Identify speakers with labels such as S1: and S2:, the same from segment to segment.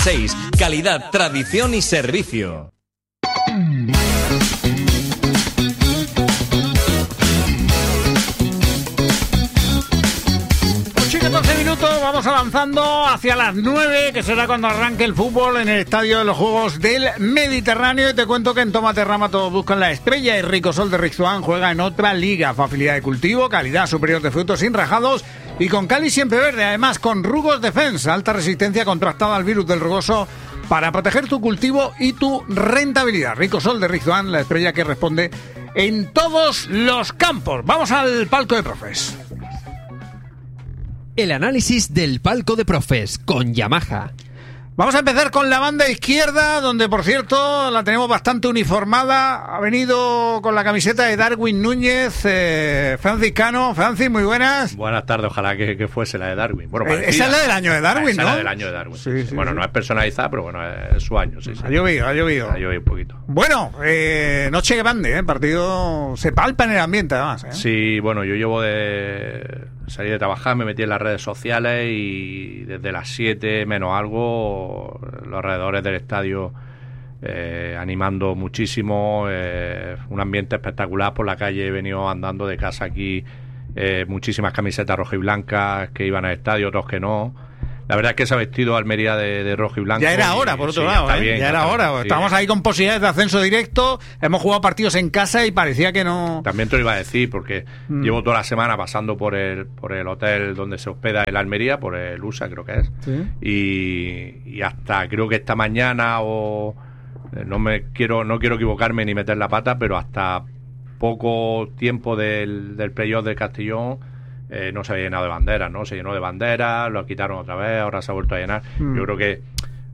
S1: 6. Calidad, tradición y servicio.
S2: 14 minutos, vamos avanzando hacia las 9, que será cuando arranque el fútbol en el Estadio de los Juegos del Mediterráneo. Y te cuento que en Tomaterrama todos buscan la estrella y Ricosol de Rixuán juega en otra liga. Facilidad de cultivo, calidad superior de frutos sin rajados y con Cali siempre verde. Además con Rugos Defense, alta resistencia contrastada al virus del rugoso para proteger tu cultivo y tu rentabilidad. Ricosol de Rixuán, la estrella que responde en todos los campos. Vamos al palco de profes.
S3: El análisis del palco de profes con Yamaha.
S2: Vamos a empezar con la banda izquierda, donde por cierto la tenemos bastante uniformada. Ha venido con la camiseta de Darwin Núñez, Francis Cano. Francis, muy buenas.
S4: Buenas tardes, ojalá que fuese la de Darwin. Bueno,
S2: esa es la del año de Darwin,
S4: esa
S2: ¿no?
S4: Es la del año de Darwin.
S2: Sí, sí,
S4: bueno,
S2: sí.
S4: No es personalizada, pero bueno, es su año. Sí.
S2: Ha llovido.
S4: Ha llovido un poquito.
S2: Bueno, noche grande, partido se palpa en el ambiente además.
S4: Sí, bueno, yo llevo de salir de trabajar, me metí en las redes sociales y desde las 7 menos algo los alrededores del estadio animando muchísimo, un ambiente espectacular por la calle. He venido andando de casa aquí, muchísimas camisetas rojas y blancas que iban al estadio, otros que no. La verdad es que se ha vestido Almería de rojo y blanco.
S2: Ya era hora, por otro lado,
S4: bien,
S2: ya era hora. Sí. Estábamos ahí con posibilidades de ascenso directo, hemos jugado partidos en casa y parecía que no...
S4: También te lo iba a decir, porque llevo toda la semana pasando por el hotel donde se hospeda el Almería, por el USA creo que es, ¿sí? Y hasta creo que esta mañana, no quiero equivocarme ni meter la pata, pero hasta poco tiempo del playoff del Castellón, no se había llenado de banderas, ¿no? Se llenó de banderas, lo quitaron otra vez, ahora se ha vuelto a llenar. Yo creo que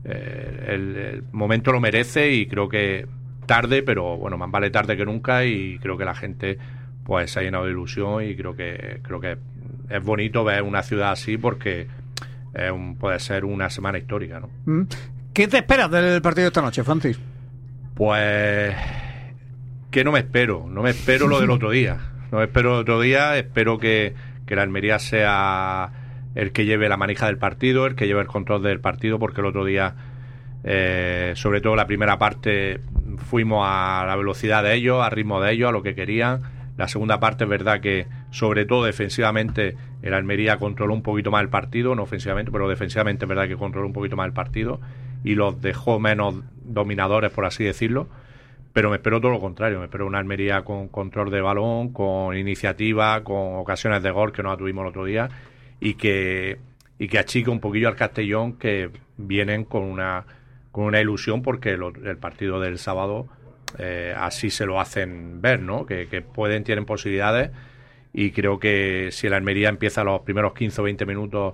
S4: el momento lo merece y creo que tarde, pero bueno, más vale tarde que nunca, y creo que la gente pues se ha llenado de ilusión y creo que es bonito ver una ciudad así porque puede ser una semana histórica, ¿no?
S2: ¿Qué te esperas del partido de esta noche, Francis?
S4: Pues que no me espero lo del otro día. No espero el otro día, espero que la Almería sea el que lleve la manija del partido, el que lleve el control del partido, porque el otro día, sobre todo la primera parte, fuimos a la velocidad de ellos, al ritmo de ellos, a lo que querían. La segunda parte es verdad que, sobre todo defensivamente, el Almería controló un poquito más el partido, no ofensivamente, pero defensivamente es verdad que controló un poquito más el partido y los dejó menos dominadores, por así decirlo. Pero me espero todo lo contrario, me espero una Almería con control de balón, con iniciativa, con ocasiones de gol que no la tuvimos el otro día y que achique un poquillo al Castellón, que vienen con una ilusión porque el partido del sábado así se lo hacen ver, ¿no? Que tienen posibilidades, y creo que si el Almería empieza los primeros 15 o 20 minutos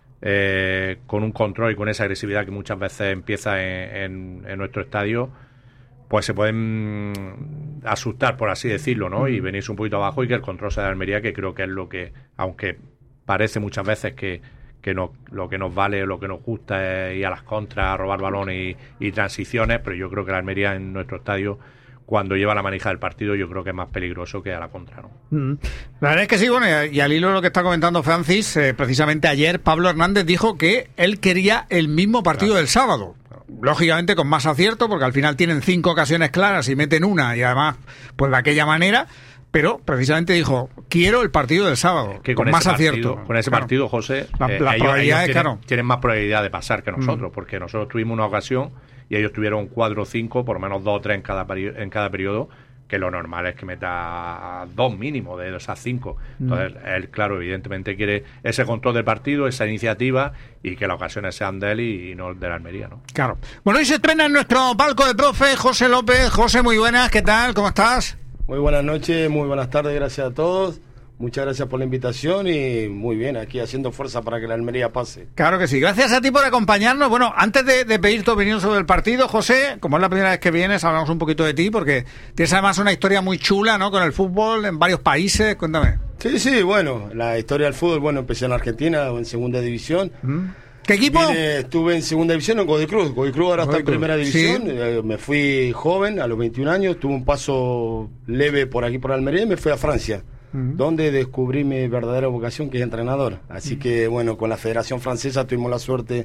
S4: con un control y con esa agresividad que muchas veces empieza en nuestro estadio, pues se pueden asustar, por así decirlo, ¿no? Y venirse un poquito abajo y que el control sea de Almería, que creo que es lo que, aunque parece muchas veces que lo que nos vale, lo que nos gusta es ir a las contras, robar balones y transiciones, pero yo creo que la Almería en nuestro estadio, cuando lleva la manija del partido, yo creo que es más peligroso que a la contra, ¿no?
S2: La verdad es que sí, bueno, y al hilo de lo que está comentando Francis, precisamente ayer Pablo Hernández dijo que él quería el mismo partido del sábado. Lógicamente con más acierto, porque al final tienen 5 ocasiones claras y meten una, y además pues de aquella manera, pero precisamente dijo, quiero el partido del sábado,
S4: que
S2: con más acierto.
S4: Con ese partido, José, ellos tienen más probabilidad de pasar que nosotros, porque nosotros tuvimos una ocasión y ellos tuvieron 4 o 5, por lo menos 2 o 3 en cada periodo, que lo normal es que meta 2 mínimo de esas 5. Entonces, él, claro, evidentemente quiere ese control del partido, esa iniciativa, y que las ocasiones sean de él y no de la Almería, ¿no?
S2: Claro. Bueno, hoy se estrena en nuestro palco de profe José López. José, muy buenas, ¿qué tal? ¿Cómo estás?
S5: Muy buenas noches, muy buenas tardes, gracias a todos. Muchas gracias por la invitación y muy bien, aquí haciendo fuerza para que la Almería pase.
S2: Claro que sí, gracias a ti por acompañarnos. Bueno, antes de pedir tu opinión sobre el partido, José, como es la primera vez que vienes, hablamos un poquito de ti, porque tienes además una historia muy chula, ¿no?, con el fútbol en varios países. Cuéntame.
S5: Sí, bueno, la historia del fútbol, bueno, empecé en Argentina, en segunda división.
S2: ¿Qué equipo?
S5: Estuve en segunda división en Godoy Cruz ahora está en primera división. Sí. Me fui joven, a los 21 años, tuve un paso leve por aquí por Almería y me fui a Francia, donde descubrí mi verdadera vocación, que es entrenador. Así que bueno, con la Federación Francesa tuvimos la suerte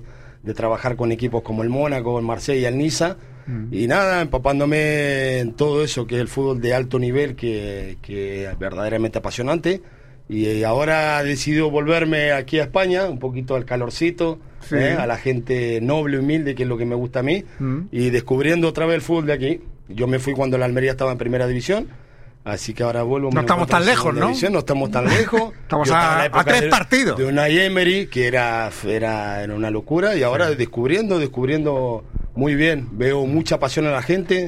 S5: de trabajar con equipos como el Mónaco, el Marsella y el Niza. Y nada, empapándome en todo eso que es el fútbol de alto nivel, que es verdaderamente apasionante. Y ahora he decidido volverme aquí a España, un poquito al calorcito, a la gente noble, humilde, que es lo que me gusta a mí, y descubriendo otra vez el fútbol de aquí. Yo me fui cuando la Almería estaba en primera división, así que ahora vuelvo.
S2: No estamos tan lejos, ¿no?
S5: No estamos tan lejos.
S2: Estamos a 3 partidos.
S5: De Unai Emery, que era una locura, y ahora descubriendo muy bien. Veo mucha pasión en la gente.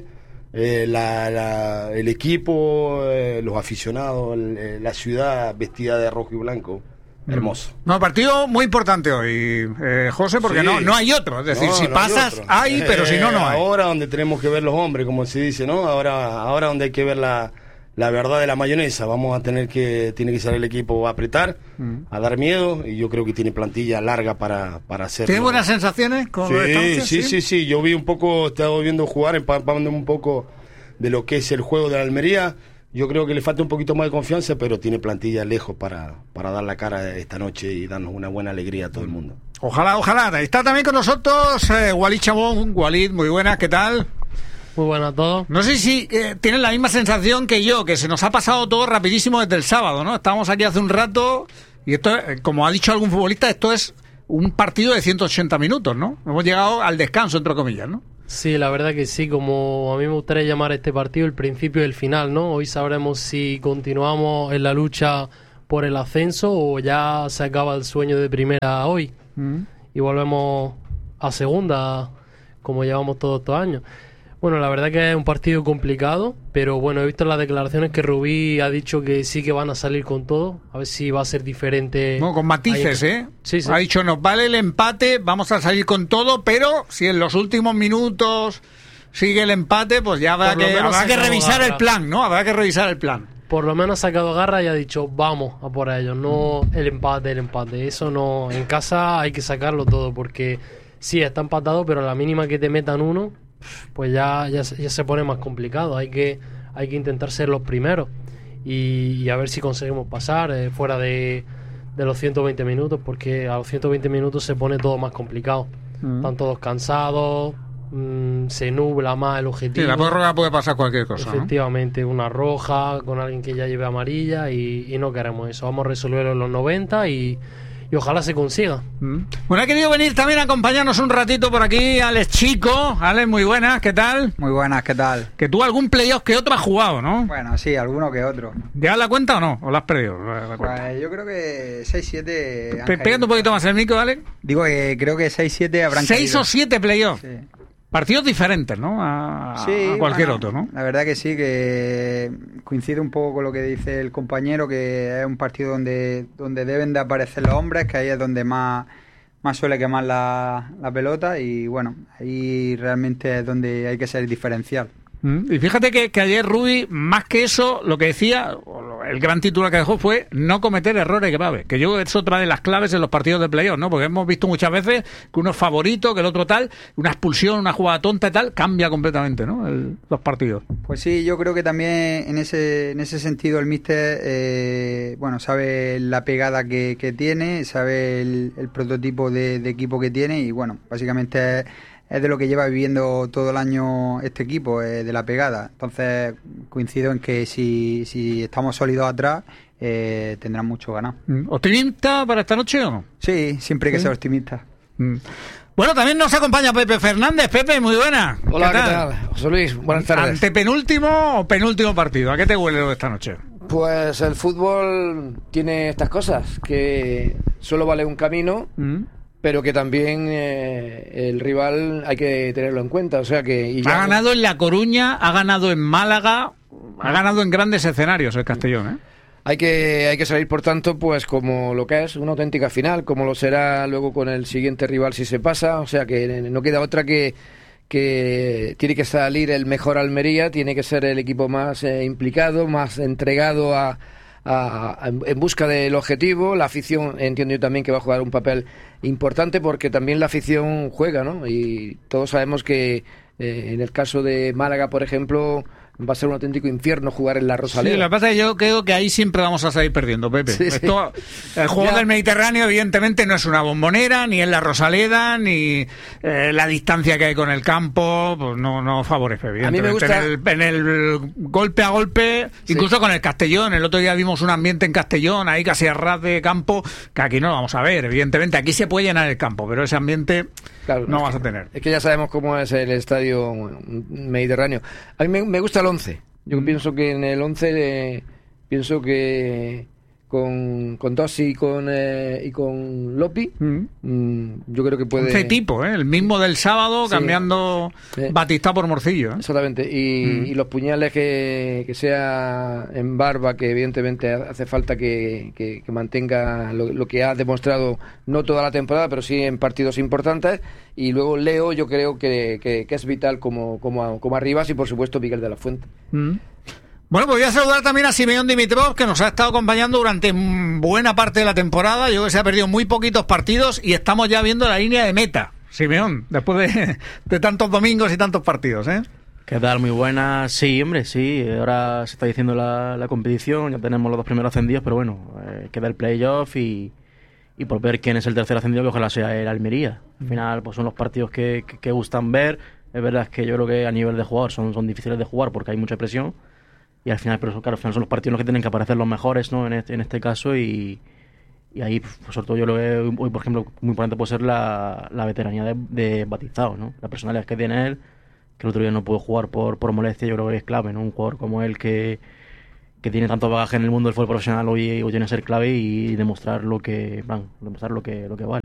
S5: El equipo, los aficionados, la ciudad vestida de rojo y blanco, hermoso.
S2: No, partido muy importante hoy, José, porque no hay otro. Es decir, si pasas, hay, pero si no, no hay.
S5: Ahora donde tenemos que ver los hombres, como se dice, ¿no? Ahora donde hay que ver la verdad de la mayonesa. Tiene que salir el equipo a apretar, a dar miedo, y yo creo que tiene plantilla larga para hacerlo.
S2: ¿Tiene buenas sensaciones con los estancias?
S5: Sí. Yo vi un poco, estaba viendo jugar, empapándome un poco de lo que es el juego de la Almería. Yo creo que le falta un poquito más de confianza, pero tiene plantilla lejos para dar la cara esta noche y darnos una buena alegría a todo el mundo.
S2: Ojalá. Está también con nosotros Walid Chabón. Walid, muy buenas, ¿qué tal?
S6: Muy buenas a todos.
S2: No sé si tienen la misma sensación que yo, que se nos ha pasado todo rapidísimo desde el sábado, ¿no? Estábamos aquí hace un rato y esto, como ha dicho algún futbolista, esto es un partido de 180 minutos, ¿no? Hemos llegado al descanso, entre comillas, ¿no?
S6: Sí, la verdad que sí, como a mí me gustaría llamar a este partido el principio y el final, ¿no? Hoy sabremos si continuamos en la lucha por el ascenso o ya se acaba el sueño de primera hoy y volvemos a segunda como llevamos todos estos años. Bueno, la verdad que es un partido complicado, pero bueno, he visto en las declaraciones que Rubí ha dicho que sí que van a salir con todo, a ver si va a ser diferente.
S2: No, con matices,
S6: Sí.
S2: Ha dicho, nos vale el empate, vamos a salir con todo, pero si en los últimos minutos sigue el empate, pues ya habrá que revisar el plan, ¿no? Habrá que revisar el plan.
S6: Por lo menos ha sacado garra y ha dicho, vamos a por ellos, no el empate. Eso no, en casa hay que sacarlo todo, porque sí, está empatado, pero a la mínima que te metan uno, pues ya se pone más complicado. Hay que intentar ser los primeros y a ver si conseguimos pasar fuera de los 120 minutos, porque a los 120 minutos se pone todo más complicado. Están todos cansados, se nubla más el objetivo.
S2: Sí, la prórroga puede pasar cualquier cosa.
S6: Efectivamente, ¿no? Una roja con alguien que ya lleve amarilla y no queremos eso. Vamos a resolverlo en los 90 y ojalá se consiga.
S2: Bueno, ha querido venir también a acompañarnos un ratito por aquí Alex Chico. Alex, muy buenas, ¿qué tal?
S7: Muy buenas, ¿qué tal?
S2: Que tú algún playoff que otro has jugado, ¿no?
S7: Bueno, sí, alguno que otro.
S2: ¿Llevas la cuenta o no? ¿O la has perdido?
S7: Pues yo creo que 6-7...
S2: Pégate un poquito más el micro, Alex.
S7: Digo que creo que 6-7 habrán
S2: 6
S7: caído.
S2: o 7 playoffs.
S7: Sí.
S2: Partidos diferentes, ¿no? A cualquier otro, ¿no?
S7: La verdad que sí, que coincide un poco con lo que dice el compañero, que es un partido donde deben de aparecer los hombres, que ahí es donde más suele quemar la pelota, y bueno, ahí realmente es donde hay que ser diferencial.
S2: Y fíjate que ayer Rubí, más que eso, lo que decía, el gran título que dejó fue no cometer errores graves, que yo es otra de las claves en los partidos de playoff, ¿no? Porque hemos visto muchas veces que uno es favorito, que el otro tal, una expulsión, una jugada tonta y tal, cambia completamente, ¿no? Los partidos.
S7: Pues sí, yo creo que también en ese sentido el míster, sabe la pegada que tiene, sabe el prototipo de equipo que tiene, y bueno, básicamente es de lo que lleva viviendo todo el año este equipo, de la pegada. Entonces coincido en que si estamos sólidos atrás, tendrán mucho ganado.
S2: ¿Optimista para esta noche o no?
S7: Sí, siempre hay que ser optimista.
S2: Bueno, también nos acompaña Pepe Fernández. Pepe, muy buena.
S8: Hola, ¿qué tal? José Luis, buenas tardes.
S2: ¿Antepenúltimo o penúltimo partido? ¿A qué te huele esta noche?
S8: Pues el fútbol tiene estas cosas, que solo vale un camino, pero que también el rival hay que tenerlo en cuenta. O sea que
S2: ha ganado en La Coruña, ha ganado en Málaga, ha ganado en grandes escenarios el Castellón, ¿eh?
S8: Hay que salir, por tanto, pues como lo que es una auténtica final, como lo será luego con el siguiente rival si se pasa. O sea que no queda otra que tiene que salir el mejor Almería, tiene que ser el equipo más implicado, más entregado en busca del objetivo. La afición, entiendo yo también que va a jugar un papel importante, porque también la afición juega, ¿no? Y todos sabemos que en el caso de Málaga, por ejemplo, va a ser un auténtico infierno jugar en la Rosaleda.
S2: Sí, lo que pasa es que yo creo que ahí siempre vamos a salir perdiendo, Pepe.
S8: Sí, sí.
S2: Esto, el juego del Mediterráneo evidentemente no es una Bombonera, ni es la Rosaleda, ni la distancia que hay con el campo, pues no favorece, evidentemente.
S8: A mí me gusta...
S2: en el golpe a golpe, incluso con el Castellón, el otro día vimos un ambiente en Castellón, ahí casi a ras de campo, que aquí no lo vamos a ver, evidentemente. Aquí se puede llenar el campo, pero ese ambiente no vas a tener.
S8: Es que ya sabemos cómo es el estadio mediterráneo. A mí me gusta el 11. Yo pienso que en el 11 pienso que con Dossi y con Lopi yo creo que puede...
S2: 11 tipo, el mismo del sábado, sí, cambiando Batista por Morcillo.
S8: Exactamente, y los puñales que sea en Barba, que evidentemente hace falta que mantenga lo que ha demostrado, no toda la temporada, pero sí en partidos importantes, y luego Leo yo creo que es vital como Arribas, y por supuesto Miguel de la Fuente.
S2: Bueno, pues voy a saludar también a Simeón Dimitrov, que nos ha estado acompañando durante buena parte de la temporada. Yo creo que se ha perdido muy poquitos partidos y estamos ya viendo la línea de meta. Simeón, después de tantos domingos y tantos partidos, ¿eh?
S9: ¿Qué tal? Muy buena. Sí, hombre, sí. Ahora se está diciendo la competición, ya tenemos los 2 primeros ascendidos, pero bueno, queda el playoff y por ver quién es el tercer ascendido, que ojalá sea el Almería. Al final, pues son los partidos que gustan ver. Es verdad que yo creo que a nivel de jugador son difíciles de jugar porque hay mucha presión. Y al final, pero claro, al final son los partidos los que tienen que aparecer los mejores, ¿no? En este caso, y ahí, pues, sobre todo yo lo veo hoy, por ejemplo, muy importante puede ser la veteranía de Batistao, ¿no? La personalidad que tiene él, que el otro día no pudo jugar por molestia, yo creo que es clave, ¿no? Un jugador como él que tiene tanto bagaje en el mundo del fútbol profesional hoy tiene que ser clave y demostrar lo que vale.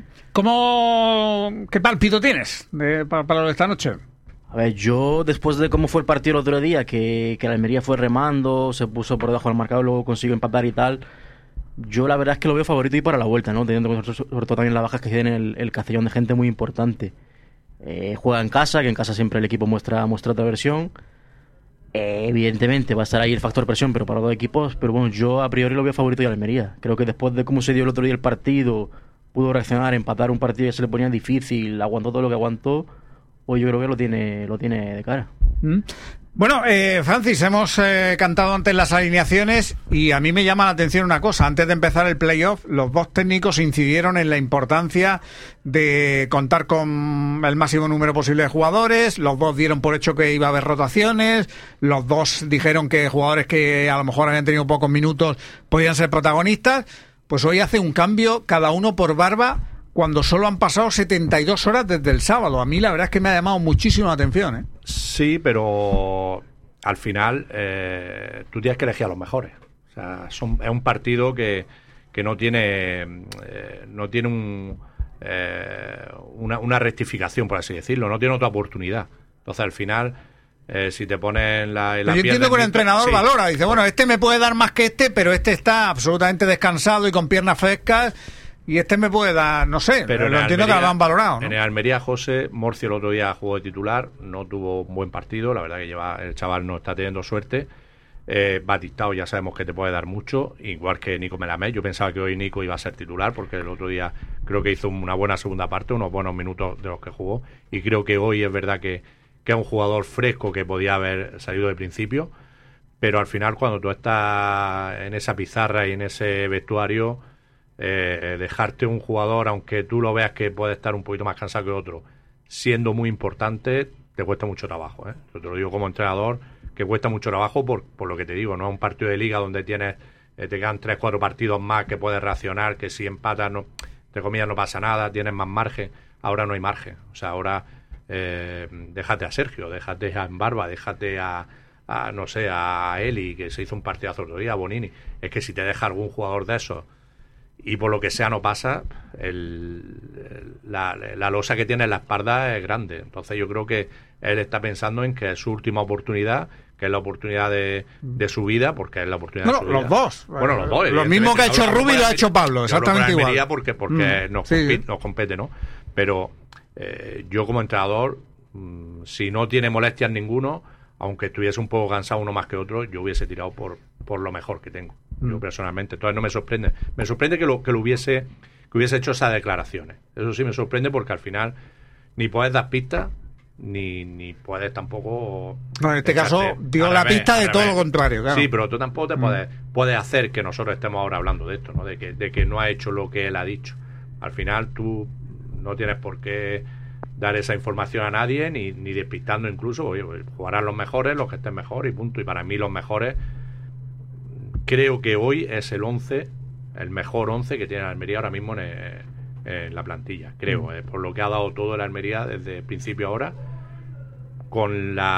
S2: ¿Qué pálpito tienes para lo de esta noche?
S9: A ver, yo después de cómo fue el partido el otro día, que la Almería fue remando, se puso por debajo del marcador, luego consiguió empatar y tal, yo la verdad es que lo veo favorito y para la vuelta, ¿no? Teniendo en cuenta sobre todo también las bajas que tiene el Castellón de gente muy importante. Juega en casa, que en casa siempre el equipo muestra otra versión. Evidentemente va a estar ahí el factor presión, pero para los dos equipos, pero bueno, yo a priori lo veo favorito y Almería. Creo que después de cómo se dio el otro día el partido, pudo reaccionar, empatar un partido que se le ponía difícil, aguantó todo lo que aguantó. Hoy yo creo que lo tiene de cara.
S2: Bueno, Francis, hemos cantado antes las alineaciones y a mí me llama la atención una cosa. Antes de empezar el playoff, los dos técnicos incidieron en la importancia de contar con el máximo número posible de jugadores. Los dos dieron por hecho que iba a haber rotaciones. Los dos dijeron que jugadores que a lo mejor habían tenido pocos minutos podían ser protagonistas. Pues hoy hace un cambio cada uno por Barba, cuando solo han pasado 72 horas desde el sábado. A mí la verdad es que me ha llamado muchísimo la atención, ¿eh?
S4: Sí, pero al final tú tienes que elegir a los mejores. O sea, es un partido que no tiene una rectificación, por así decirlo. No tiene otra oportunidad. Entonces, al final, si te ponen la
S2: yo entiendo que el entrenador valora. Dice, bueno, este me puede dar más que este, pero este está absolutamente descansado y con piernas frescas. Y este me puede dar, no sé, pero lo entiendo que lo han valorado, ¿no?
S4: En el Almería, José Morcio el otro día jugó de titular, no tuvo un buen partido, la verdad que el chaval no está teniendo suerte. Batistao ya sabemos que te puede dar mucho, igual que Nico Melamed. Yo pensaba que hoy Nico iba a ser titular, porque el otro día creo que hizo una buena segunda parte, unos buenos minutos de los que jugó, y creo que hoy es verdad que es un jugador fresco que podía haber salido de principio, pero al final cuando tú estás en esa pizarra y en ese vestuario, dejarte un jugador, aunque tú lo veas que puede estar un poquito más cansado que otro, siendo muy importante, te cuesta mucho trabajo, ¿eh? Yo te lo digo como entrenador, que cuesta mucho trabajo por lo que te digo, no es un partido de liga donde tienes te quedan 3-4 partidos más que puedes reaccionar, que si empatas, no, entre comillas, no pasa nada, tienes más margen. Ahora no hay margen, o sea, ahora déjate a Sergio, déjate a Barba, déjate a no sé, a Eli, que se hizo un partidazo otro día, a Bonini. Es que si te deja algún jugador de esos y por lo que sea no pasa, la losa que tiene en la espalda es grande. Entonces yo creo que él está pensando en que es su última oportunidad, que es la oportunidad de su vida, porque es la oportunidad de su vida.
S2: Los dos.
S4: Bueno, los dos.
S2: Lo mismo que ha hecho Rubi lo ha hecho Pablo, exactamente igual.
S4: Porque nos compete, ¿no? Pero yo como entrenador, si no tiene molestias ninguno, aunque estuviese un poco cansado uno más que otro, yo hubiese tirado por lo mejor que tengo, yo personalmente. Entonces no me sorprende. Me sorprende que hubiese hecho esas declaraciones. Eso sí me sorprende, porque al final ni puedes dar pistas ni puedes tampoco...
S2: No, en este caso dio la pista de todo lo contrario, claro.
S4: Sí, pero tú tampoco te puedes hacer que nosotros estemos ahora hablando de esto, ¿no? De que no ha hecho lo que él ha dicho. Al final tú no tienes por qué dar esa información a nadie, ni despistando incluso. Oye, jugarán los mejores, los que estén mejor y punto. Y para mí los mejores, creo que hoy es el mejor 11 que tiene la Almería ahora mismo en la plantilla, creo, por lo que ha dado todo la Almería desde el principio ahora, con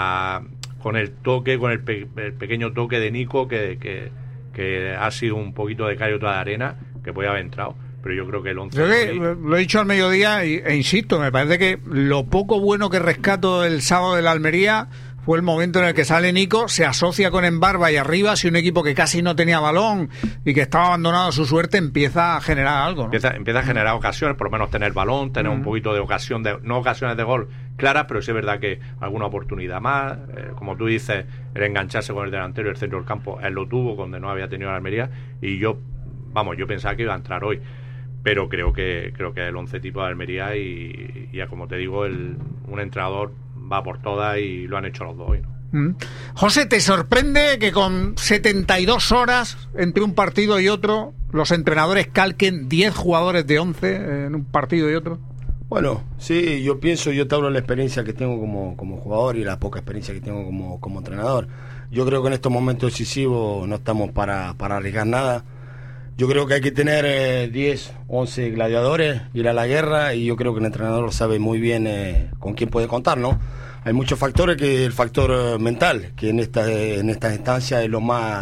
S4: el toque, con el pequeño toque de Nico que ha sido un poquito de callo toda la arena, que podía haber entrado, pero yo creo que el 11...
S2: Yo lo he dicho al mediodía e insisto, me parece que lo poco bueno que rescato el sábado de la Almería fue el momento en el que sale Nico, se asocia con Embarba y arriba, si un equipo que casi no tenía balón y que estaba abandonado a su suerte, empieza a generar algo, ¿no?
S4: Empieza a generar ocasiones, por lo menos tener balón, tener un poquito de ocasión, no ocasiones de gol claras, pero sí es verdad que alguna oportunidad más, como tú dices, el engancharse con el delantero y el centro del campo, él lo tuvo donde no había tenido la Almería, y yo pensaba que iba a entrar hoy, pero creo que el 11 tipo de Almería y ya como te digo, un entrenador va por todas y lo han hecho los dos hoy, ¿no?
S2: José, ¿te sorprende que con 72 horas entre un partido y otro los entrenadores calquen 10 jugadores de 11 en un partido y otro?
S5: Bueno, sí, yo te hablo de la experiencia que tengo como jugador y la poca experiencia que tengo como entrenador. Yo creo que en estos momentos decisivos no estamos para arriesgar nada. Yo creo que hay que tener 10, 11 gladiadores, ir a la guerra, y yo creo que el entrenador sabe muy bien con quién puede contar, ¿no? Hay muchos factores, que el factor mental, que en estas instancias es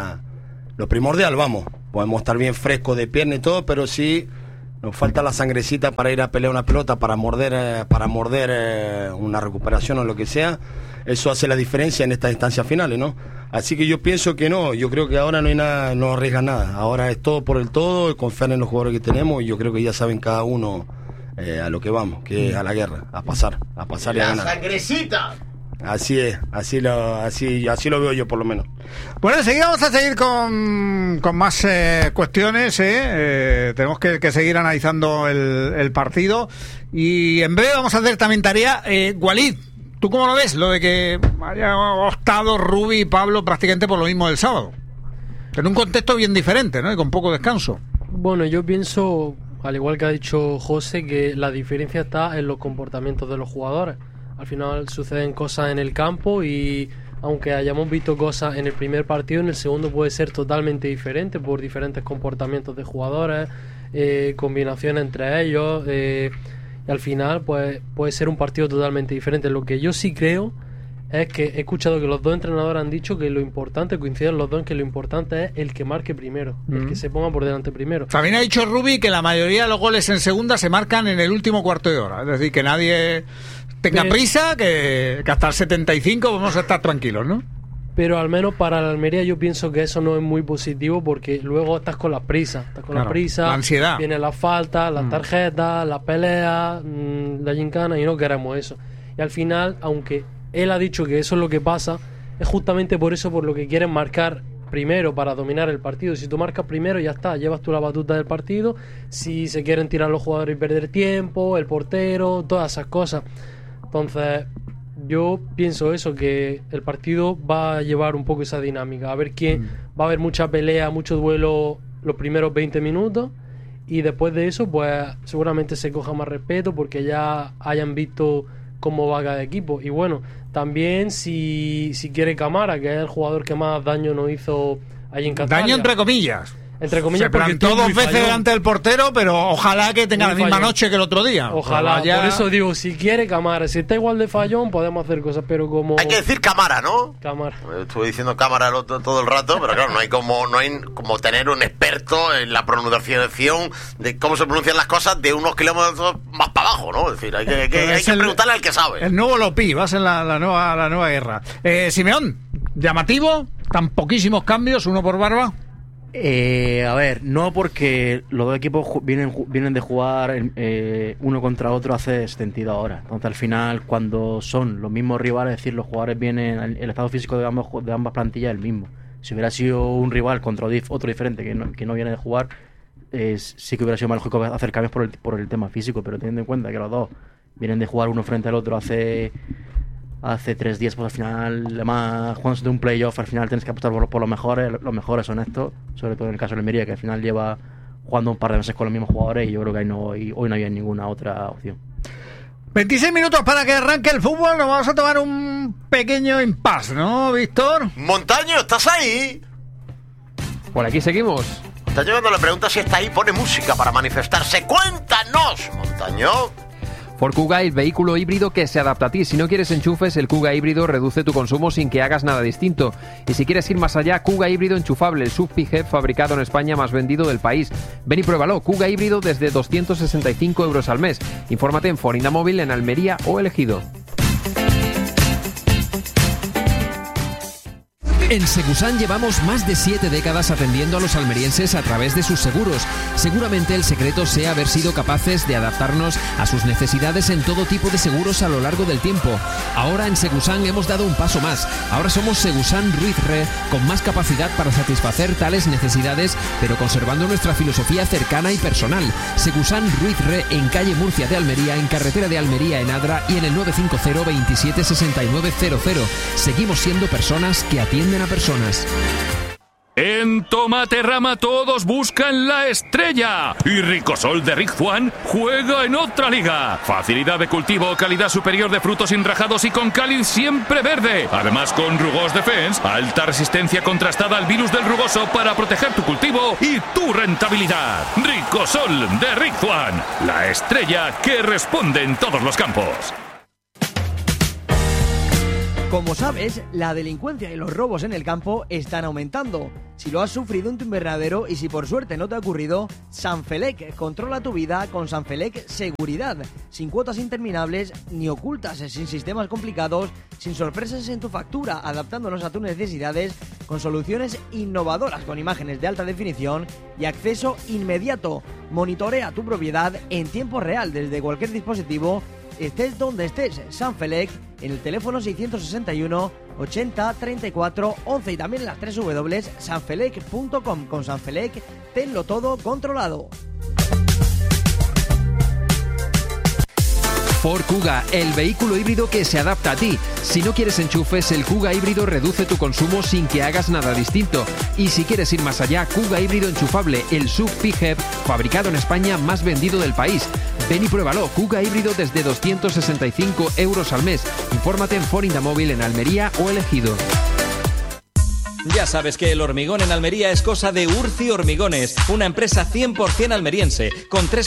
S5: lo primordial, vamos. Podemos estar bien frescos de pierna y todo, pero sí nos falta la sangrecita para ir a pelear una pelota, para morder una recuperación o lo que sea. Eso hace la diferencia en estas instancias finales, ¿no? Así que yo pienso que no, yo creo que ahora no hay nada, no arriesgan nada. Ahora es todo por el todo, confiar en los jugadores que tenemos, y yo creo que ya saben cada uno a lo que vamos, que es a la guerra, a pasar y a ganar.
S10: ¡La sangrecita!
S5: Así es, así lo veo yo por lo menos.
S2: Bueno, enseguida vamos a seguir con más cuestiones, tenemos que seguir analizando el partido, y en breve vamos a hacer también tarea. Walid, ¿tú cómo lo ves? Lo de que haya optado Rubi y Pablo prácticamente por lo mismo del sábado, en un contexto bien diferente, ¿no? Y con poco descanso.
S6: Bueno, yo pienso, al igual que ha dicho José, que la diferencia está en los comportamientos de los jugadores. Al final suceden cosas en el campo, y aunque hayamos visto cosas en el primer partido, en el segundo puede ser totalmente diferente por diferentes comportamientos de jugadores, combinaciones entre ellos, y al final pues puede ser un partido totalmente diferente. Lo que yo sí creo es que he escuchado que los dos entrenadores han dicho que lo importante, coinciden los dos en que lo importante es el que marque primero, el que se ponga por delante primero.
S2: También ha dicho Rubi que la mayoría de los goles en segunda se marcan en el último cuarto de hora, es decir, que nadie tenga prisa, que hasta el 75 vamos a estar tranquilos, ¿no?
S6: Pero al menos para la Almería yo pienso que eso no es muy positivo, porque luego estás con las prisas,
S2: la ansiedad,
S6: vienen las faltas, las tarjetas, las peleas, la gincana, y no queremos eso. Y al final, aunque él ha dicho que eso es lo que pasa, es justamente por eso por lo que quieren marcar primero, para dominar el partido. Si tú marcas primero, ya está, llevas tú la batuta del partido. Si se quieren tirar los jugadores y perder tiempo, el portero, todas esas cosas. Entonces yo pienso eso, que el partido va a llevar un poco esa dinámica, a ver quién, va a haber mucha pelea, mucho duelo los primeros 20 minutos, y después de eso pues seguramente se coja más respeto, porque ya hayan visto cómo va cada equipo. Y bueno, también si quiere Camara, que es el jugador que más daño nos hizo ahí en Cataluña.
S2: Daño entre comillas.
S6: Entre comillas,
S2: se plantó dos veces delante del portero, pero ojalá que tenga la misma noche que el otro día.
S6: Ojalá, por eso digo, si quiere Camara, si está igual de fallón, podemos hacer cosas, pero como...
S10: Hay que decir Camara, ¿no?
S6: Camara.
S10: Estuve diciendo Cámara todo el rato, pero claro, no hay como tener un experto en la pronunciación de cómo se pronuncian las cosas de unos kilómetros más para abajo, ¿no? Es decir, hay que preguntarle al que sabe.
S2: El nuevo Lopi, vas en la nueva guerra. Simeón, llamativo, tan poquísimos cambios, uno por Barba.
S9: A ver, no, porque los dos equipos vienen de jugar uno contra otro hace 72 horas. Entonces al final, cuando son los mismos rivales, es decir, los jugadores vienen, el estado físico de ambas plantillas es el mismo. Si hubiera sido un rival contra otro diferente que no viene de jugar, sí que hubiera sido más lógico hacer cambios por el tema físico, pero teniendo en cuenta que los dos vienen de jugar uno frente al otro hace hace 3 días, pues al final, además, jugándose de un playoff, al final tienes que apostar por los mejores son estos, sobre todo en el caso de Almería, que al final lleva jugando un par de meses con los mismos jugadores, y yo creo que hoy no había ninguna otra opción.
S2: 26 minutos para que arranque el fútbol. Nos vamos a tomar un pequeño impasse, ¿no, Víctor?
S10: Montaño, ¿estás ahí?
S11: Por aquí seguimos.
S10: Montaño, cuando le pregunta si está ahí, pone música para manifestarse. ¡Cuéntanos, Montaño!
S11: Ford Kuga, el vehículo híbrido que se adapta a ti. Si no quieres enchufes, el Kuga híbrido reduce tu consumo sin que hagas nada distinto. Y si quieres ir más allá, Kuga híbrido enchufable, el SUV PHEV fabricado en España más vendido del país. Ven y pruébalo, Kuga híbrido desde 265 euros al mes. Infórmate en Forinda Móvil en Almería o El Ejido.
S3: En Segusan llevamos más de 7 décadas atendiendo a los almerienses a través de sus seguros. Seguramente el secreto sea haber sido capaces de adaptarnos a sus necesidades en todo tipo de seguros a lo largo del tiempo. Ahora en Segusan hemos dado un paso más. Ahora somos Segusan Ruiz Re, con más capacidad para satisfacer tales necesidades, pero conservando nuestra filosofía cercana y personal. Segusan Ruiz Re, en calle Murcia de Almería, en carretera de Almería en Adra y en el 950 27 6900. Seguimos siendo personas que atienden a personas.
S12: En Tomaterrama todos buscan la estrella y Ricosol de Rick Juan juega en otra liga. Facilidad de cultivo, calidad superior de frutos enrajados y con cáliz siempre verde. Además con Rugos Defense, alta resistencia contrastada al virus del rugoso para proteger tu cultivo y tu rentabilidad. Ricosol de Rick Juan, la estrella que responde en todos los campos.
S13: Como sabes, la delincuencia y los robos en el campo están aumentando. Si lo has sufrido en tu invernadero y si por suerte no te ha ocurrido, Sanfelec controla tu vida con Sanfelec Seguridad. Sin cuotas interminables ni ocultas, sin sistemas complicados, sin sorpresas en tu factura, adaptándonos a tus necesidades con soluciones innovadoras con imágenes de alta definición y acceso inmediato. Monitorea tu propiedad en tiempo real desde cualquier dispositivo, estés donde estés. Sanfelec en el teléfono 661 80 34 11 y también en las www.sanfelec.com. Con Sanfelec, tenlo todo controlado.
S11: Ford Kuga, el vehículo híbrido que se adapta a ti. Si no quieres enchufes, el Kuga híbrido reduce tu consumo sin que hagas nada distinto. Y si quieres ir más allá, Kuga híbrido enchufable, el SUV PHEV fabricado en España más vendido del país. Ven y pruébalo, Kuga híbrido desde 265 euros al mes. Infórmate en Forinda Móvil en Almería o El Ejido.
S1: Ya sabes que el hormigón en Almería es cosa de Urci Hormigones, una empresa 100% almeriense, con 3